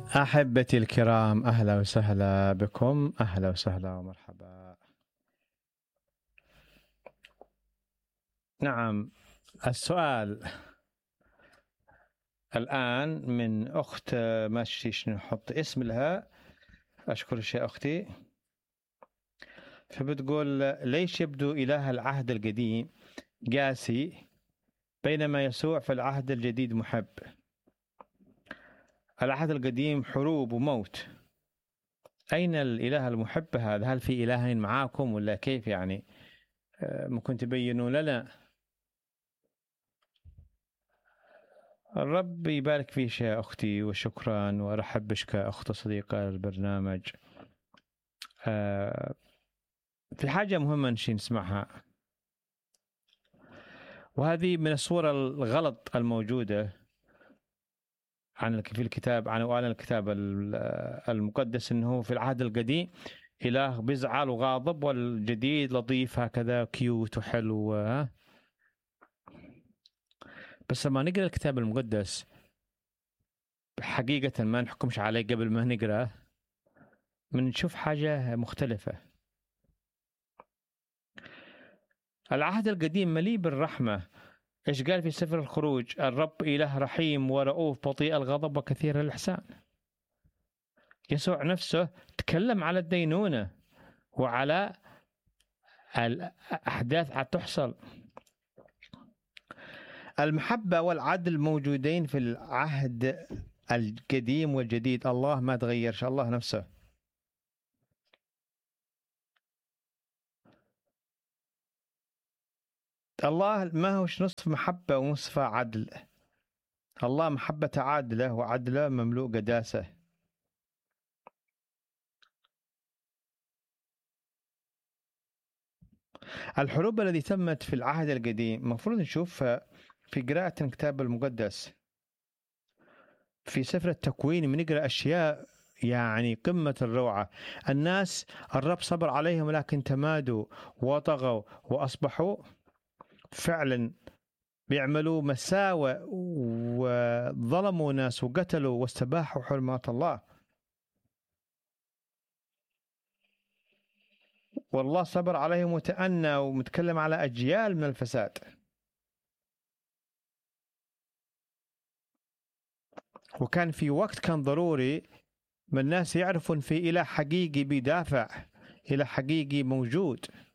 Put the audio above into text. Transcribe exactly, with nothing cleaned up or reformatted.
أحبتي الكرام، أهلا وسهلا بكم، أهلا وسهلا ومرحبا. نعم، السؤال الآن من أخت، ما شتيش نحط اسم لها، أشكر الشيء أختي. فبتقول: ليش يبدو إله العهد القديم قاسي بينما يسوع في العهد الجديد محب؟ العهد القديم حروب وموت، أين الإله المحب هذا؟ هل في إلهين معاكم ولا كيف يعني؟ ممكن تبينوا لنا؟ الرب يبارك فيك يا أختي، وشكرا، وأرحب بك كأخت صديقة البرنامج. آه في حاجة مهمة نشي نسمعها، وهذه من الصورة الغلط الموجودة عن في الكتاب، عن أولا الكتاب المقدس، أنه في العهد القديم إله بيزعل وغاضب، والجديد لطيف هكذا كيوت وحلو. بس لما نقرأ الكتاب المقدس حقيقة، ما نحكمش عليه قبل ما نقرأ، بنشوف حاجة مختلفة. العهد القديم مليء بالرحمة. إيش قال في سفر الخروج؟ الرب إله رحيم ورؤوف بطيء الغضب وكثير الإحسان. يسوع نفسه تكلم على الدينونة وعلى الأحداث هتحصل. المحبة والعدل موجودين في العهد القديم والجديد. الله ما تغيرش، الله نفسه. الله ما هوش نصف محبة ونصف عدل. الله محبة عادلة وعدله مملوء قداسة. الحروب التي تمت في العهد القديم مفروض نشوف في قراءة الكتاب المقدس. في سفر التكوين بنقرأ أشياء يعني قمة الروعة. الناس الرب صبر عليهم لكن تمادوا وطغوا وأصبحوا فعلا بيعملوا مساوئ وظلموا ناس وقتلوا واستباحوا حرمات الله. والله صبر عليهم وتأنى، ومتكلم على أجيال من الفساد. وكان في وقت كان ضروري من الناس يعرفوا ان في إله حقيقي بيدافع، إله حقيقي موجود.